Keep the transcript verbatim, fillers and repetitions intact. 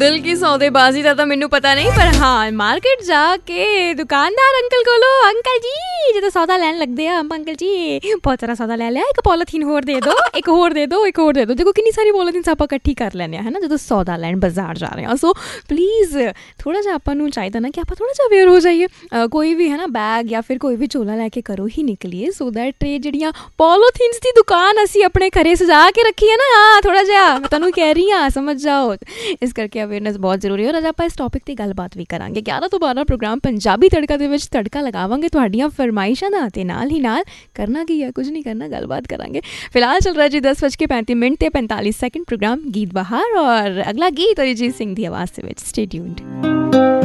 ਦਿਲ ਕੀ ਸੌਦੇਬਾਜ਼ੀ ਦਾ ਤਾਂ ਮੈਨੂੰ ਪਤਾ ਨਹੀਂ, ਪਰ ਹਾਂ ਮਾਰਕੀਟ ਜਾ ਕੇ ਦੁਕਾਨਦਾਰ ਅੰਕਲ ਕੋਲੋਂ ਅੰਕਲ ਜੀ ਜਦੋਂ ਸੌਦਾ ਲੈਣ ਲੱਗਦੇ ਆ, ਅੰਕਲ ਜੀ ਬਹੁਤ ਸਾਰਾ ਸੌਦਾ ਲੈ ਲਿਆ, ਇੱਕ ਪੋਲੀਥੀਨ ਹੋਰ ਦੇ ਦਿਓ, ਇੱਕ ਹੋਰ ਦੇ ਦਿਓ, ਇੱਕ ਹੋਰ ਦੇ ਦਿਓ। ਦੇਖੋ ਕਿੰਨੀ ਸਾਰੀ ਪੋਲੀਥੀਨਸ ਆਪਾਂ ਇਕੱਠੀ ਕਰ ਲੈਂਦੇ ਹਾਂ ਹੈ ਨਾ ਜਦੋਂ ਸੌਦਾ ਲੈਣ ਬਾਜ਼ਾਰ ਜਾ ਰਹੇ ਹਾਂ। ਸੋ ਪਲੀਜ਼ ਥੋੜ੍ਹਾ ਜਿਹਾ ਆਪਾਂ ਨੂੰ ਚਾਹੀਦਾ ਨਾ ਕਿ ਆਪਾਂ ਥੋੜ੍ਹਾ ਜਿਹਾ ਅਵੇਅਰ ਹੋ ਜਾਈਏ। ਕੋਈ ਵੀ ਹੈ ਨਾ ਬੈਗ ਜਾਂ ਫਿਰ ਕੋਈ ਵੀ ਝੋਲਾ ਲੈ ਕੇ ਘਰੋਂ ਹੀ ਨਿਕਲੀਏ, ਸੋ ਦੈਟ ਇਹ ਜਿਹੜੀਆਂ ਪੋਲੀਥੀਨਸ ਦੀ ਦੁਕਾਨ ਅਸੀਂ ਆਪਣੇ ਘਰੇ ਸਜਾ ਕੇ ਰੱਖੀ ਹੈ ਨਾ, ਹਾਂ ਥੋੜ੍ਹਾ ਜਿਹਾ ਮੈਂ ਤੁਹਾਨੂੰ ਕਹਿ ਰਹੀ ਹਾਂ ਸਮਝ ਜਾਓ। ਇਸ ਕਰਕੇ ਅਵੇਅਰਨੈਸ ਬਹੁਤ ਜ਼ਰੂਰੀ ਹੈ। ਔਰ ਅੱਜ ਆਪਾਂ ਇਸ ਟੌਪਿਕ 'ਤੇ ਗੱਲਬਾਤ ਵੀ ਕਰਾਂਗੇ। ਗਿਆਰਾਂ ਤੋਂ ਬਾਰਾਂ ਪ੍ਰੋਗਰਾਮ ਪੰਜਾਬੀ ਤੜਕਾ ਦੇ ਵਿੱਚ ਤੜਕਾ ਲਗਾਵਾਂਗੇ ਤੁਹਾਡੀਆਂ ਫਰਮਾਇਸ਼ਾਂ ਦਾ, ਅਤੇ ਨਾਲ ਹੀ ਨਾਲ ਕਰਨਾ ਕੀ ਹੈ, ਕੁਝ ਨਹੀਂ ਕਰਨਾ, ਗੱਲਬਾਤ ਕਰਾਂਗੇ। ਫਿਲਹਾਲ ਚੱਲ ਰਿਹਾ ਜੀ ਦਸ ਵੱਜ ਕੇ ਪੈਂਤੀ ਮਿੰਟ ਤੇ ਪੈਂਤਾਲੀ ਸੈਕਿੰਡ ਪ੍ਰੋਗਰਾਮ ਗੀਤ ਬਹਾਰ, ਔਰ ਅਗਲਾ ਗੀਤ ਅਰੀਜੀਤ ਸਿੰਘ ਦੀ ਆਵਾਜ਼ ਦੇ ਵਿੱਚ। Stay tuned.